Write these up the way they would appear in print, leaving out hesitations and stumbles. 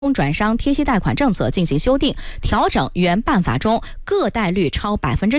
转商贴息贷款政策进行修订，调整原办法中个贷率超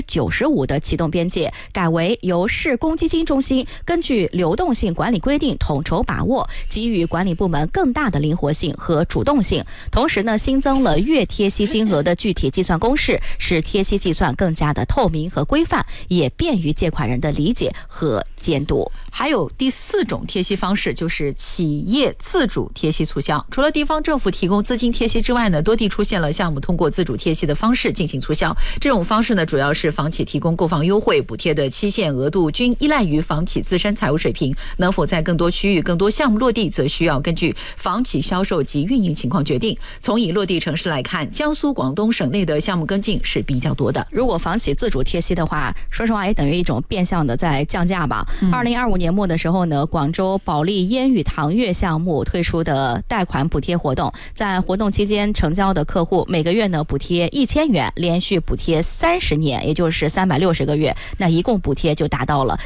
95%的启动边界，改为由市公积金中心根据流动性管理规定统筹把握，给予管理部门更大的灵活性和主动性。同时呢，新增了月贴息金额的具体计算公式，使贴息计算更加的透明和规范，也便于借款人的理解和监督。 还有第4种贴息方式，就是企业自主贴息促销。除了地方政府提供资金贴息之外呢，多地出现了项目通过自主贴息的方式进行促销。这种方式呢，主要是房企提供购房优惠，补贴的期限额度均依赖于房企自身财务水平，能否在更多区域、更多项目落地，则需要根据房企销售及运营情况决定。从已落地城市来看，江苏、广东省内的项目跟进是比较多的。 如果房企自主贴息的话，说实话也等于一种变相的在降价吧。2025年末的时候呢，广州保利烟雨唐悦项目推出的贷款补贴活动，在活动期间成交的客户每个月呢补贴1000元，连续补贴30年，也就是360个月，那一共补贴就达到了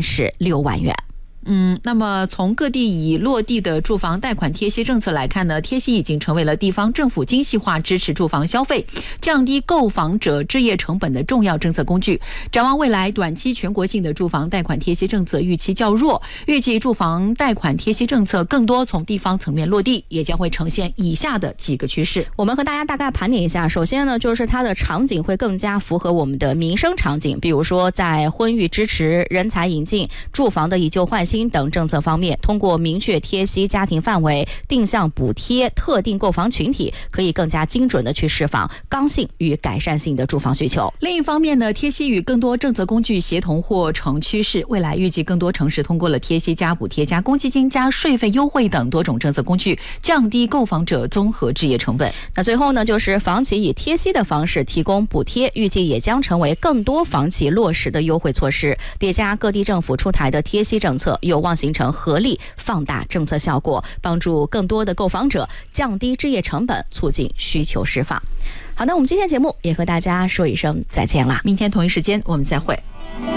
36万元。 那么从各地已落地的住房贷款贴息政策来看呢，贴息已经成为了地方政府精细化支持住房消费、降低购房者置业成本的重要政策工具。展望未来，短期全国性的住房贷款贴息政策预期较弱，预计住房贷款贴息政策更多从地方层面落地，也将会呈现以下的几个趋势。 我们和大家大概盘点一下。首先呢，就是它的场景会更加符合我们的民生场景，比如说在婚育支持、人才引进、住房的以旧换新等政策方面，通过明确贴息家庭范围、定向补贴特定购房群体，可以更加精准的去释放刚性与改善性的住房需求。 另一方面呢，贴息与更多政策工具协同或成趋势，未来预计更多城市通过了贴息加补贴加公积金加税费优惠等多种政策工具，降低购房者综合置业成本。 那最后呢，就是房企以贴息的方式提供补贴，预计也将成为更多房企落实的优惠措施。叠加各地政府出台的贴息政策，有望形成合力，放大政策效果，帮助更多的购房者降低置业成本，促进需求释放。好，那我们今天节目也和大家说一声再见啦， 明天同一时间我们再会。